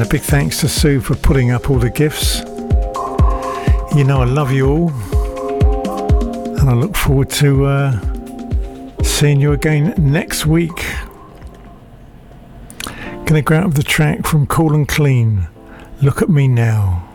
And a big thanks to Sue for putting up all the gifts. You know I love you all, and I look forward to seeing you again next week. Gonna grab the track from Cool and Clean, Look at Me Now.